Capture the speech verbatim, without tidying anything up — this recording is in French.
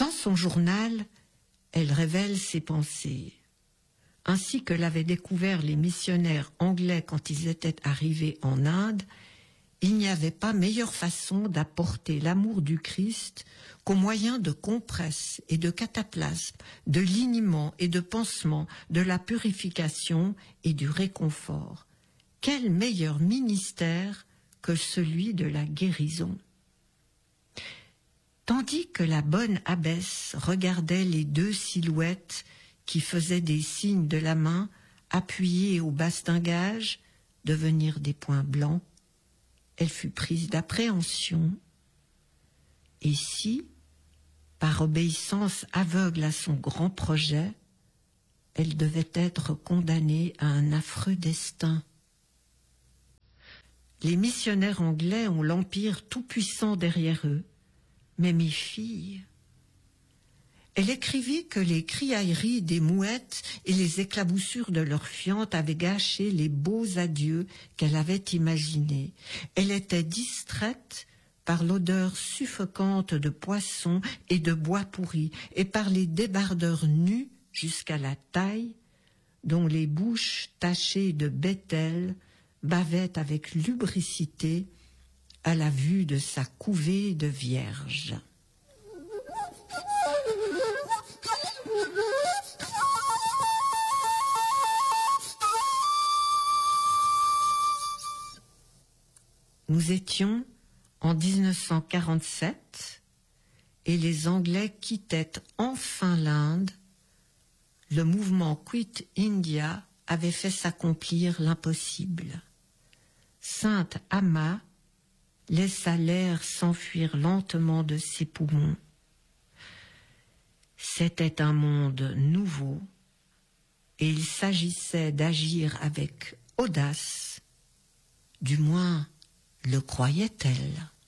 Dans son journal, elle révèle ses pensées. Ainsi que l'avaient découvert les missionnaires anglais quand ils étaient arrivés en Inde, il n'y avait pas meilleure façon d'apporter l'amour du Christ qu'au moyen de compresses et de cataplasmes, de liniments et de pansements, de la purification et du réconfort. Quel meilleur ministère que celui de la guérison. Tandis que la bonne abbesse regardait les deux silhouettes qui faisaient des signes de la main appuyées au bastingage devenir des points blancs, elle fut prise d'appréhension. Et si, par obéissance aveugle à son grand projet, elle devait être condamnée à un affreux destin. Les missionnaires anglais ont l'empire tout-puissant derrière eux, mais mes filles... Elle écrivit que les criailleries des mouettes et les éclaboussures de leurs fientes avaient gâché les beaux adieux qu'elle avait imaginés. Elle était distraite par l'odeur suffocante de poissons et de bois pourri et par les débardeurs nus jusqu'à la taille dont les bouches tachées de bétel bavaient avec lubricité à la vue de sa couvée de vierges. Nous étions en dix-neuf cent quarante-sept et les Anglais quittaient enfin l'Inde. Le mouvement Quit India avait fait s'accomplir l'impossible. Sainte Amma laissa l'air s'enfuir lentement de ses poumons. C'était un monde nouveau et il s'agissait d'agir avec audace, du moins le croyait-elle.